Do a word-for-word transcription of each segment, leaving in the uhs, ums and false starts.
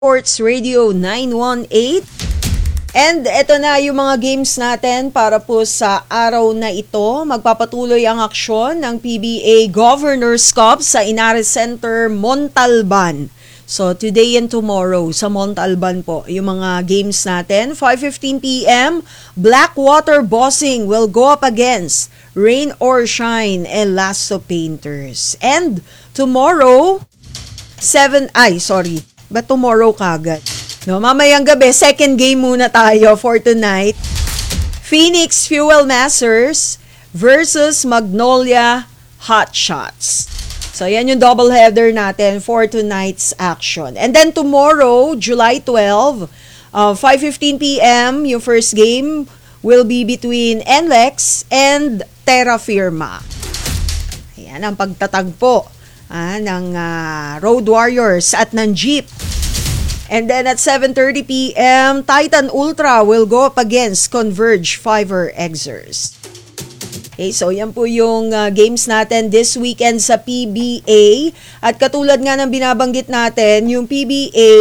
Sports Radio nine one eight. And ito na yung mga games natin para po sa araw na ito. Magpapatuloy ang aksyon ng P B A Governors Cup sa Inares Center, Montalban. So today and tomorrow sa Montalban po yung mga games natin. five fifteen p.m. Blackwater Bossing will go up against Rain or Shine Elasto Painters. And tomorrow, seven, ay sorry, but tomorrow kagad. No, mamayang gabi, second game muna tayo for tonight. Phoenix Fuel Masters versus Magnolia Hotshots. So, yan yung doubleheader natin for tonight's action. And then tomorrow, July twelfth, uh, five fifteen p.m., yung first game will be between N L E X and Terra Firma. Ayan ang pagtatagpo ah, ng uh, Road Warriors at ng Jeep. And then at seven thirty p.m., Titan Ultra will go up against Converge Fiverr Exers. Okay, so yan po yung uh, games natin this weekend sa P B A. At katulad nga ng binabanggit natin, yung P B A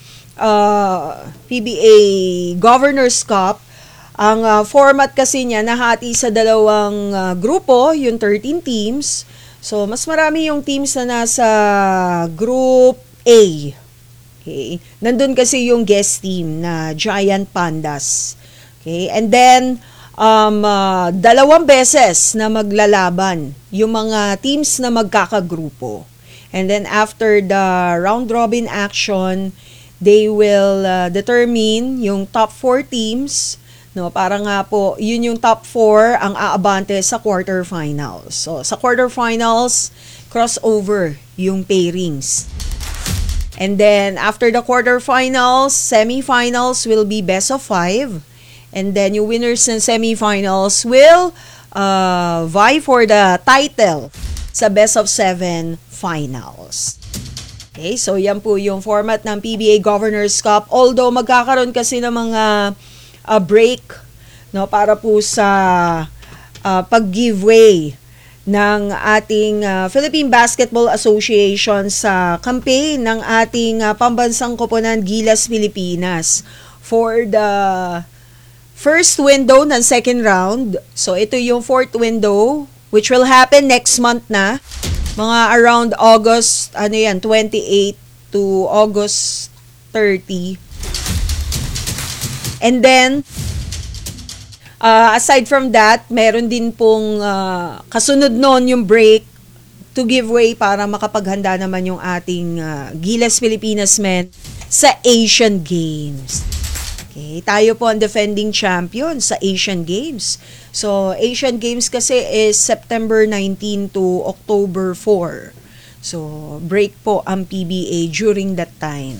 uh, P B A Governors Cup, ang uh, format kasi niya nahati sa dalawang uh, grupo, yung thirteen teams. So mas marami yung teams na nasa Group A. Okay. Nandun kasi yung guest team na Giant Pandas. Okay. And then, um, uh, dalawang beses na maglalaban yung mga teams na magkakagrupo. And then, after the round-robin action, they will uh, determine yung top four teams. No, para nga po, yun yung top four ang aabante sa quarterfinals. So, sa quarterfinals, crossover yung pairings. And then, after the quarterfinals, semifinals will be best of five. And then, yung winners ng semifinals will uh, vie for the title sa best of seven finals. Okay, so yan po yung format ng P B A Governors Cup. Although, magkakaroon kasi ng mga uh, break no, para po sa uh, pag-giveaway ng ating uh, Philippine Basketball Association sa campaign ng ating uh, pambansang koponan Gilas Pilipinas for the first window ng second round. So ito yung fourth window which will happen next month na, mga around August ano yan twenty-eight to August thirty. And then Uh, aside from that, meron din pong uh, kasunod noon yung break to give way para makapaghanda naman yung ating uh, Gilas Pilipinas men sa Asian Games. Okay, tayo po ang defending champion sa Asian Games. So, Asian Games kasi is September nineteenth to October fourth. So, break po ang P B A during that time.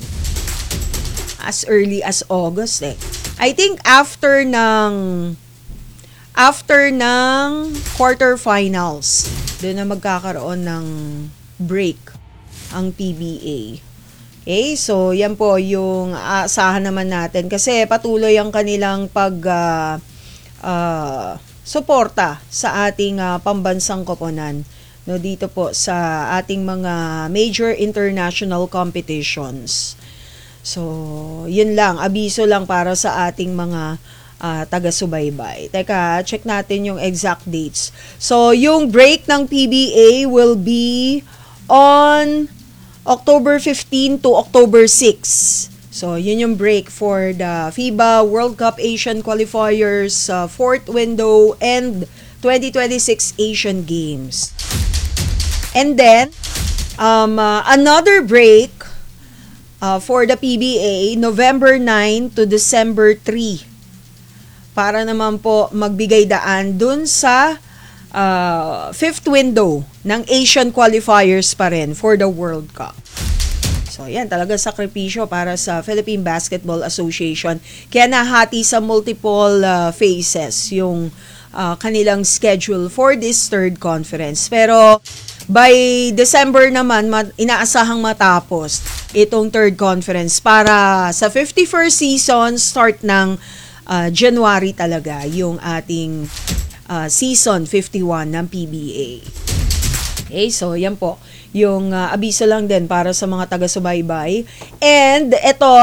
As early as August eh. I think after ng After ng quarterfinals, doon na magkakaroon ng break ang P B A. Okay, so yan po yung aasahan naman natin kasi patuloy ang kanilang pag uh, uh, suporta sa ating uh, pambansang koponan no, dito po sa ating mga major international competitions. So, yun lang, abiso lang para sa ating mga Uh, taga-subaybay. Teka, check natin yung exact dates. So, yung break ng P B A will be on October fifteenth to October sixth. So, yun yung break for the FIBA World Cup Asian Qualifiers, uh, fourth window, and twenty twenty-six Asian Games. And then, um, uh, another break uh, for the P B A, November ninth to December third. Para naman po magbigay daan dun sa uh, fifth window ng Asian qualifiers pa rin for the World Cup. So, yan, talaga sakripisyo para sa Philippine Basketball Association. Kaya nahati sa multiple uh, phases yung uh, kanilang schedule for this third conference. Pero, by December naman, mat- inaasahang matapos itong third conference para sa fifty-first season, start ng Uh, January talaga yung ating uh, season fifty-one ng P B A. Okay, so yan po yung uh, abiso lang din para sa mga taga-subaybay. And ito,